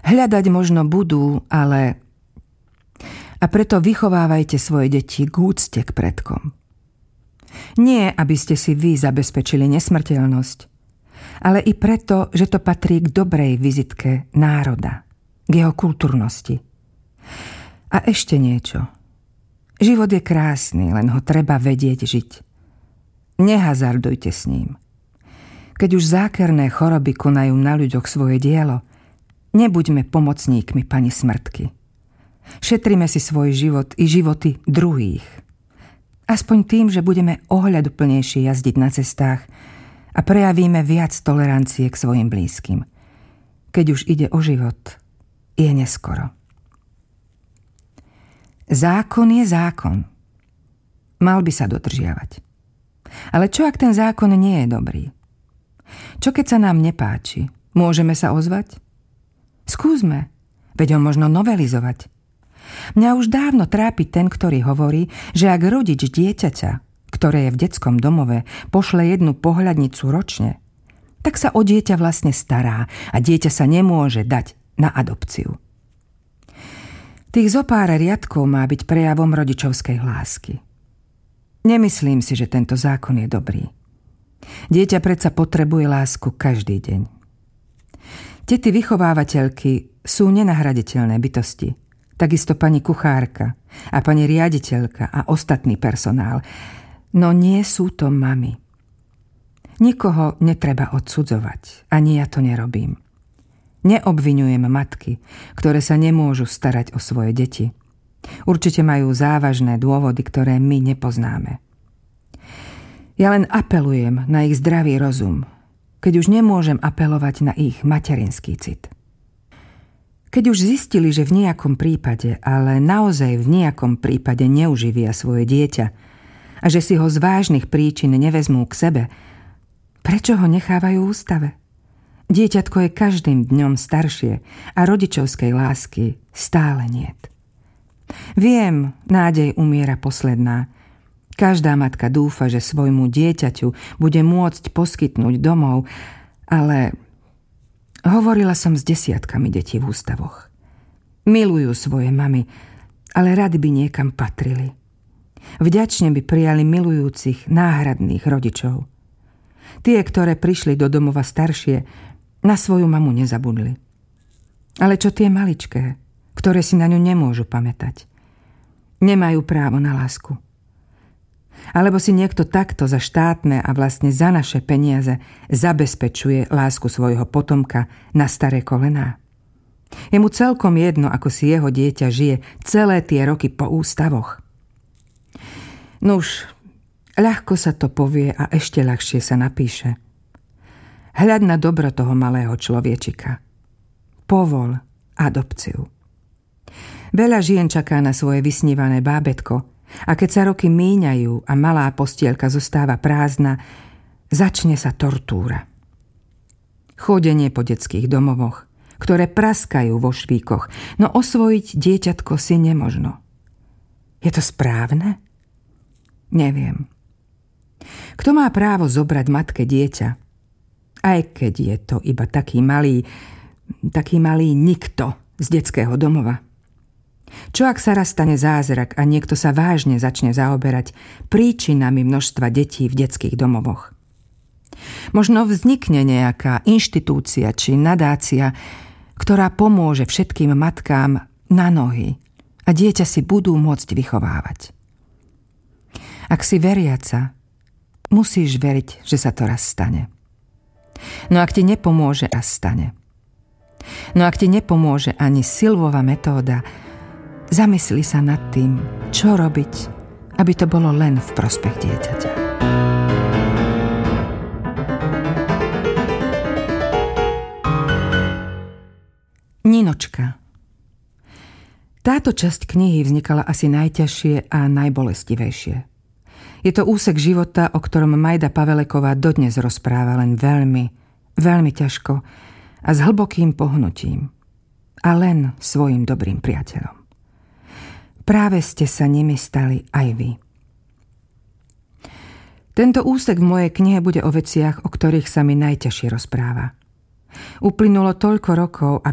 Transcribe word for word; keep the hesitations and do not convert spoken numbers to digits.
Hľadať možno budú, ale... A preto vychovávajte svoje deti k úcte k predkom. Nie, aby ste si vy zabezpečili nesmrteľnosť, ale i preto, že to patrí k dobrej vizitke národa, k jeho kultúrnosti. A ešte niečo. Život je krásny, len ho treba vedieť žiť. Nehazardujte s ním. Keď už zákerné choroby konajú na ľuďoch svoje dielo, nebuďme pomocníkmi pani smrtky. Šetrime si svoj život i životy druhých. Aspoň tým, že budeme ohľaduplnejšie jazdiť na cestách a prejavíme viac tolerancie k svojim blízkym. Keď už ide o život, je neskoro. Zákon je zákon. Mal by sa dodržiavať. Ale čo, ak ten zákon nie je dobrý? Čo, keď sa nám nepáči? Môžeme sa ozvať? Skúsme, veď ho možno novelizovať. Mňa už dávno trápi ten, ktorý hovorí, že ak rodič dieťaťa, ktoré je v detskom domove, pošle jednu pohľadnicu ročne, tak sa o dieťa vlastne stará a dieťa sa nemôže dať na adopciu. Tých zopár riadkov má byť prejavom rodičovskej lásky. Nemyslím si, že tento zákon je dobrý. Dieťa predsa potrebuje lásku každý deň. Tety vychovávateľky sú nenahraditeľné bytosti. Takisto pani kuchárka a pani riaditeľka a ostatný personál. No nie sú to mami. Nikoho netreba odsudzovať, ani ja to nerobím. Neobviňujem matky, ktoré sa nemôžu starať o svoje deti. Určite majú závažné dôvody, ktoré my nepoznáme. Ja len apelujem na ich zdravý rozum, keď už nemôžem apelovať na ich materinský cit. Keď už zistili, že v nejakom prípade, ale naozaj v nejakom prípade neuživia svoje dieťa a že si ho z vážnych príčin nevezmú k sebe, prečo ho nechávajú v ústave? Dieťatko je každým dňom staršie a rodičovskej lásky stále niet. Viem, nádej umiera posledná. Každá matka dúfa, že svojmu dieťaťu bude môcť poskytnúť domov, ale... Hovorila som s desiatkami detí v ústavoch. Milujú svoje mamy, ale rady by niekam patrili. Vďačne by prijali milujúcich, náhradných rodičov. Tie, ktoré prišli do domova staršie, na svoju mamu nezabudli. Ale čo tie maličké, ktoré si na ňu nemôžu pamätať? Nemajú právo na lásku. Alebo si niekto takto za štátne a vlastne za naše peniaze zabezpečuje lásku svojho potomka na staré kolená. Je mu celkom jedno, ako si jeho dieťa žije celé tie roky po ústavoch. Nuž, ľahko sa to povie a ešte ľahšie sa napíše. Hľaď na dobro toho malého človečika. Povol adopciu. Veľa žien čaká na svoje vysnívané bábätko, a keď sa roky míňajú a malá postielka zostáva prázdna, začne sa tortúra. Chodenie po detských domovoch, ktoré praskajú vo švíkoch, no osvojiť dieťatko si nemožno. Je to správne? Neviem. Kto má právo zobrať matke dieťa? Aj keď je to iba taký malý, taký malý nikto z detského domova. Čo ak sa raz stane zázrak a niekto sa vážne začne zaoberať príčinami množstva detí v detských domovoch? Možno vznikne nejaká inštitúcia či nadácia, ktorá pomôže všetkým matkám na nohy a dieťa si budú môcť vychovávať. Ak si veriaca, musíš veriť, že sa to raz stane. No ak ti nepomôže a stane. No ak ti nepomôže ani Silvova metóda, zamysli sa nad tým, čo robiť, aby to bolo len v prospech dieťaťa. Ninočka. Táto časť knihy vznikala asi najťažšie a najbolestivejšie. Je to úsek života, o ktorom Majda Paveleková dodnes rozpráva len veľmi, veľmi ťažko a s hlbokým pohnutím. A len svojim dobrým priateľom. Práve ste sa nimi stali aj vy. Tento úsek v mojej knihe bude o veciach, o ktorých sa mi najťažšie rozpráva. Uplynulo toľko rokov a